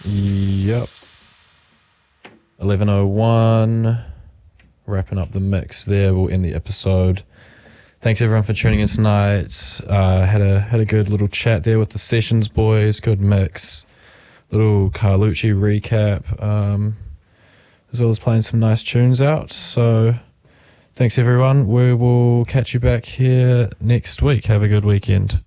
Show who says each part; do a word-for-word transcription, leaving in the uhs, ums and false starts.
Speaker 1: Yep. eleven oh one. Wrapping up the mix there. We'll end the episode. Thanks everyone for tuning in tonight. Uh, had a had a good little chat there with the Sessions boys. Good mix. Little Carlucci recap. Um, as well as playing some nice tunes out. So thanks everyone. We will catch you back here next week. Have a good weekend.